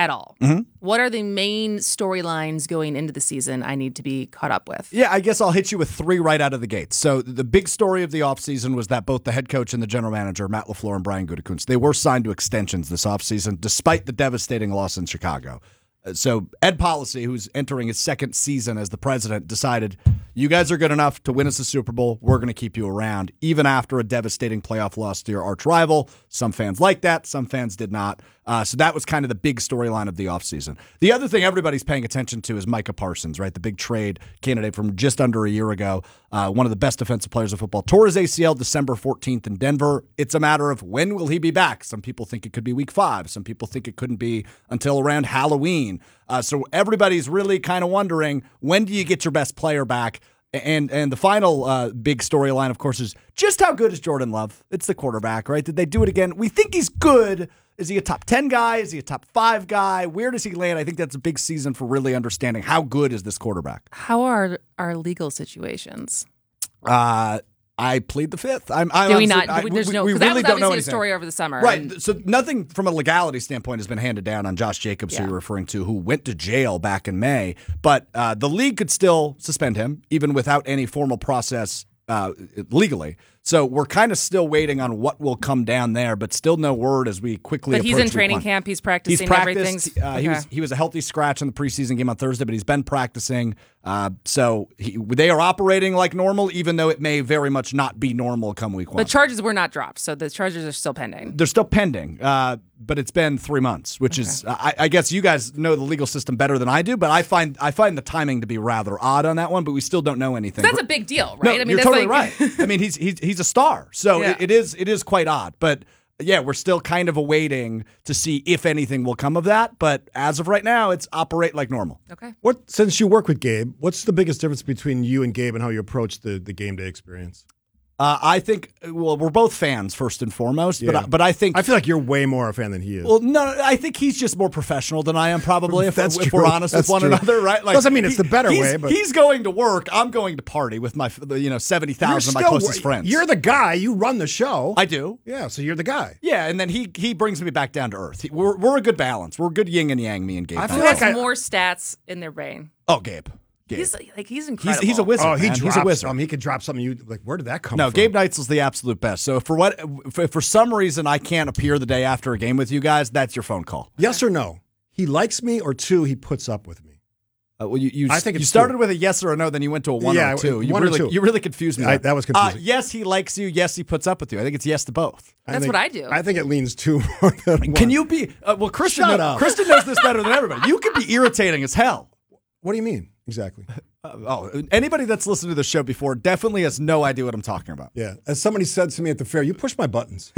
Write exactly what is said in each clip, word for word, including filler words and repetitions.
at all. Mm-hmm. What are the main storylines going into the season I need to be caught up with? Yeah, I guess I'll hit you with three right out of the gate. So the big story of the offseason was that both the head coach and the general manager, Matt LaFleur and Brian Gutekunst, they were signed to extensions this offseason despite the devastating loss in Chicago. Uh, So Ed Policy, who's entering his second season as the president, decided, you guys are good enough to win us a Super Bowl. We're going to keep you around, even after a devastating playoff loss to your arch rival. Some fans liked that. Some fans did not. Uh, so that was kind of the big storyline of the offseason. The other thing everybody's paying attention to is Micah Parsons, right? The big trade candidate from just under a year ago. Uh, one of the best defensive players of football. Tore his A C L December fourteenth in Denver. It's a matter of when will he be back? Some people think it could be week five. Some people think it couldn't be until around Halloween. Uh, so everybody's really kind of wondering, when do you get your best player back? And and the final uh, big storyline, of course, is just how good is Jordan Love? It's the quarterback, right? Did they do it again? We think he's good. Is he a top ten guy? Is he a top five guy? Where does he land? I think that's a big season for really understanding how good is this quarterback. How are our legal situations? Uh, I plead the fifth. I'm, I'm Do we honestly- not? I- do we, there's we, no. we 'cause really that was don't know obviously a anything. story over the summer. Right. and- So nothing from a legality standpoint has been handed down on Josh Jacobs, who Yeah. you're referring to, who went to jail back in May. But uh, the league could still suspend him, even without any formal process uh, legally. So we're kind of still waiting on what will come down there, but still no word as we quickly But he's approach in week training one. camp. He's practicing. He's practiced. Everything's, Uh, He okay. was he was a healthy scratch in the preseason game on Thursday, but he's been practicing. Uh, so he, they are operating like normal, even though it may very much not be normal come week one. The charges were not dropped, so the charges are still pending. They're still pending, uh, but it's been three months, which Okay. is I, I guess you guys know the legal system better than I do, but I find I find the timing to be rather odd on that one. But we still don't know anything. That's a big deal, No, right? I mean, you're that's totally like, right. I mean, he's he's he's a star, so Yeah. it, it is it is quite odd. But yeah, we're still kind of awaiting to see if anything will come of that. But as of right now, it's operate like normal. Okay. What since you work with Gabe, what's the biggest difference between you and Gabe and how you approach the, the game day experience? Uh, I think well, we're both fans first and foremost, Yeah. but I, but I think I feel like you're way more a fan than he is. Well, no, I think he's just more professional than I am, probably, if, That's if true. we're honest That's with one true. another, right? Doesn't mean it's the better he's- way, but- he's going to work. I'm going to party with my, you know, seventy thousand of my still- closest friends. You're the guy. You run the show. I do. yeah, so you're the guy. Yeah, and then he he brings me back down to earth. He- We're we're a good balance. We're a good yin and yang, me and Gabe. I feel Who Knight. has like I- more stats in their brain? oh, Gabe. Gabe. He's like he's He's, incredible. he's a wizard. Oh, he man. drops He's a wizard. something. He could drop something. You like, where did that come No, from? Gabe Neitzel's the absolute best. So for what, if for some reason I can't appear the day after a game with you guys, that's your phone call. Yes or no? He likes me, or two, he puts up with me. Uh, well, you you, I think you it's started two. with a yes or a no, then you went to a one Yeah, or a two. You one or really two. you really confused me. I- there. that was Uh, confusing. yes, he likes you. Yes, he puts up with you. I think it's yes to both. I That's think- what I do. I think it leans two more than one. Can you be? Uh, well, Kristen. Shut knows, up. Kristen knows this better than everybody. You can be irritating as hell. What do you mean exactly? Uh, oh, anybody that's listened to the show before definitely has no idea what I'm talking about. Yeah, as somebody said to me at the fair, you push my buttons.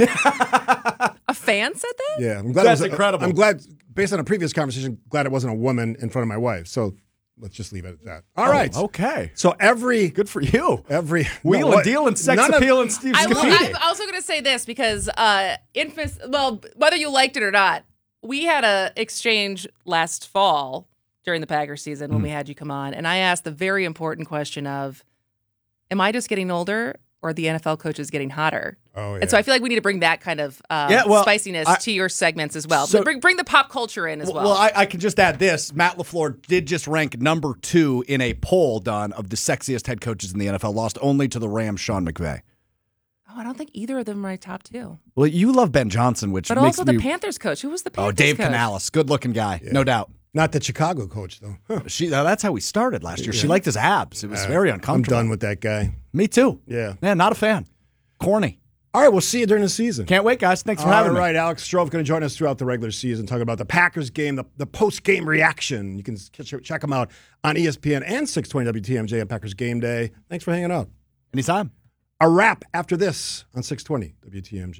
A fan said that? Yeah, I'm glad. That's it was a- incredible. I'm glad, based on a previous conversation, glad it wasn't a woman in front of my wife. So let's just leave it at that. All right. Oh, okay. So every Good for you. every Wheel no, and what- deal and sex none of- appeal and Steve I will, Scafidi. I'm also going to say this because uh, infamous. Well, whether you liked it or not, we had a exchange last fall during the Packers season when we had you come on, and I asked the very important question of, "Am I just getting older, or the N F L coaches getting hotter?" Oh yeah. And so I feel like we need to bring that kind of uh, Yeah, well, spiciness I- to your segments as well. So- bring bring the pop culture in as well. Well, I, I can just add this. Matt LaFleur did just rank number two in a poll done of the sexiest head coaches in the N F L, lost only to the Rams' Sean McVay. oh, I don't think either of them are my top two. Well, you love Ben Johnson, which But makes also me... the Panthers coach. Who was the Panthers Oh, Dave coach? Canales. Good-looking guy, no doubt. Not the Chicago coach though. Huh. She, uh, that's how we started last year. She liked his abs. It was very I'm uncomfortable. done with that guy. Me too. Yeah. Yeah, not a fan. Corny. All right, we'll see you during the season. Can't wait, guys. Thanks for All having me. right, Alex Strofe going to join us throughout the regular season, talking about the Packers game, the, the post-game reaction. You can catch, check them out on E S P N and six twenty W T M J on Packers Game Day. Thanks for hanging out. Anytime. A wrap after this on six twenty W T M J.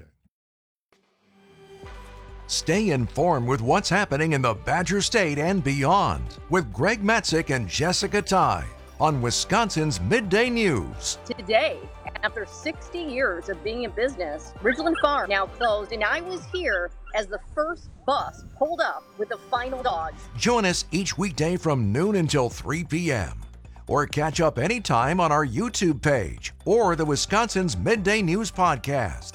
Stay informed with what's happening in the Badger State and beyond with Greg Matzik and Jessica Ty on Wisconsin's Midday News. Today, after sixty years of being in business, Ridgeland Farm now closed, and I was here as the first bus pulled up with the final dogs. Join us each weekday from noon until three p.m. or catch up anytime on our YouTube page or the Wisconsin's Midday News podcast.